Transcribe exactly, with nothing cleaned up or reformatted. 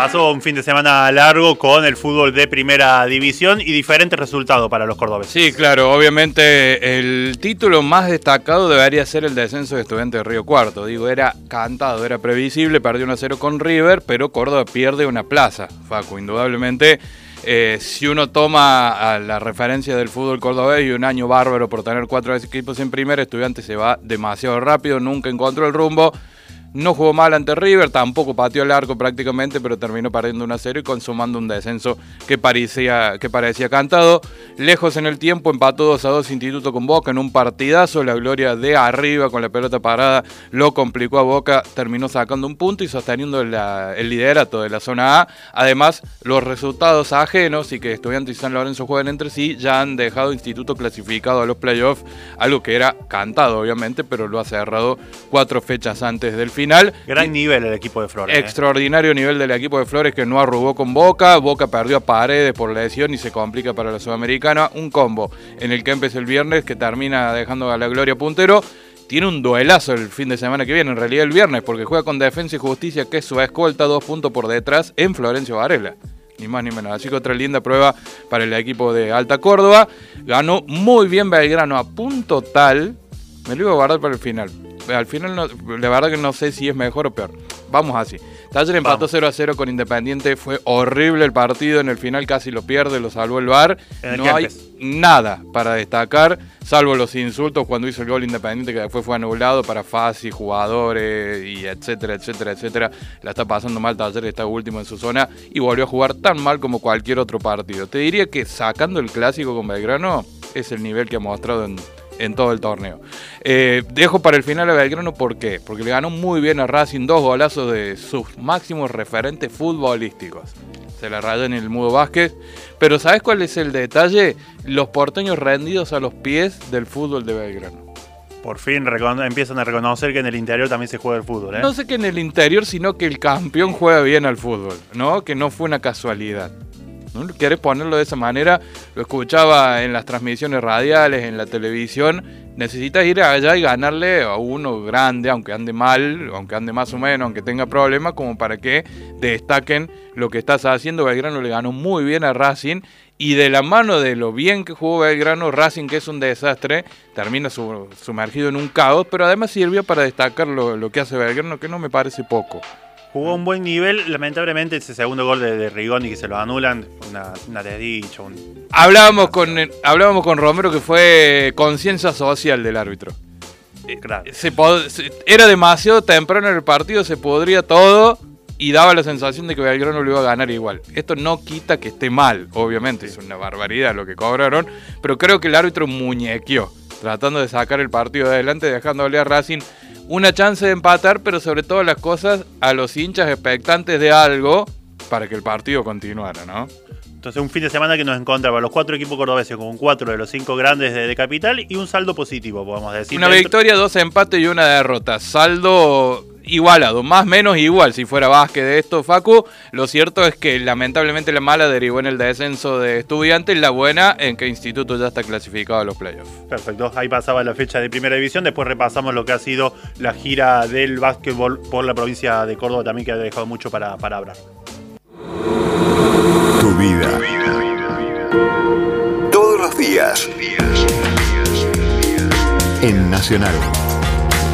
Pasó un fin de semana largo con el fútbol de primera división y diferentes resultados para los cordobeses. Sí, claro, obviamente el título más destacado debería ser el descenso de Estudiantes de Río Cuarto. Digo, era cantado, era previsible, perdió uno a cero con River, pero Córdoba pierde una plaza, Facu, indudablemente. Eh, si uno toma a la referencia del fútbol cordobés y un año bárbaro por tener cuatro equipos en primera, Estudiantes se va demasiado rápido, nunca encontró el rumbo. No jugó mal ante River, tampoco pateó el arco prácticamente, pero terminó perdiendo uno a cero y consumando un descenso que parecía, que parecía cantado. Lejos en el tiempo, empató dos a dos Instituto con Boca en un partidazo. La Gloria de arriba con la pelota parada lo complicó a Boca, terminó sacando un punto y sosteniendo la, el liderato de la zona A. Además, los resultados ajenos y que Estudiantes y San Lorenzo juegan entre sí ya han dejado Instituto clasificado a los playoffs, algo que era cantado obviamente, pero lo ha cerrado cuatro fechas antes del final. Final. Gran nivel el equipo de Flores. Extraordinario eh. nivel del equipo de Flores que no arrugó con Boca. Boca perdió a Paredes por lesión y se complica para la Sudamericana. Un combo en el que empezó el viernes que termina dejando a la Gloria puntero. Tiene un duelazo el fin de semana que viene, en realidad el viernes, porque juega con Defensa y Justicia, que es su escolta, dos puntos por detrás en Florencio Varela. Ni más ni menos. Así que otra linda prueba para el equipo de Alta Córdoba. Ganó muy bien Belgrano a punto tal. Me lo iba a guardar para el final. Al final, no, la verdad que no sé si es mejor o peor. Vamos así. Talleres empató cero a cero con Independiente. Fue horrible el partido. En el final casi lo pierde, lo salvó el V A R. No hay nada para destacar, salvo los insultos cuando hizo el gol Independiente, que después fue anulado para Fassi, jugadores, y etcétera, etcétera, etcétera. La está pasando mal Talleres, está último en su zona y volvió a jugar tan mal como cualquier otro partido. Te diría que sacando el clásico con Belgrano, es el nivel que ha mostrado en... en todo el torneo. Eh, dejo para el final a Belgrano, ¿por qué? Porque le ganó muy bien a Racing, dos golazos de sus máximos referentes futbolísticos. Se la rayó en el Mudo Vázquez. Pero ¿sabes cuál es el detalle? Los porteños rendidos a los pies del fútbol de Belgrano. Por fin recono- empiezan a reconocer que en el interior también se juega el fútbol, ¿eh? No sé que en el interior, sino que el campeón juega bien al fútbol, ¿no? Que no fue una casualidad. ¿No querés ponerlo de esa manera? Lo escuchaba en las transmisiones radiales, en la televisión. Necesitas ir allá y ganarle a uno grande, aunque ande mal, aunque ande más o menos, aunque tenga problemas, como para que destaquen lo que estás haciendo. Belgrano le ganó muy bien a Racing y de la mano de lo bien que jugó Belgrano, Racing, que es un desastre, termina su, sumergido en un caos, pero además sirvió para destacar lo, lo que hace Belgrano, que no me parece poco. Jugó un buen nivel, lamentablemente ese segundo gol de, de Rigoni que se lo anulan, una, una desdicha. Un... Hablábamos con, hablábamos con Romero que fue conciencia social del árbitro. Claro. Se pod- se, era demasiado temprano en el partido, se podría todo y daba la sensación de que Belgrano lo iba a ganar igual. Esto no quita que esté mal, obviamente, es una barbaridad lo que cobraron, pero creo que el árbitro muñequeó, tratando de sacar el partido de adelante, dejándole a Racing una chance de empatar, pero sobre todas las cosas a los hinchas expectantes de algo para que el partido continuara, ¿no? Entonces un fin de semana que nos encontraba los cuatro equipos cordobeses con cuatro de los cinco grandes de, de Capital y un saldo positivo, podemos decir. Una dentro... victoria, dos empates y una derrota. Saldo igualado, más o menos igual si fuera Vázquez de esto, Facu. Lo cierto es que lamentablemente la mala derivó en el descenso de Estudiantes, la buena en que Instituto ya está clasificado a los playoffs. Perfecto, ahí pasaba la fecha de primera división, después repasamos lo que ha sido la gira del básquetbol por la provincia de Córdoba también, que ha dejado mucho para, para hablar. Tu vida. Todos los días. En Nacional.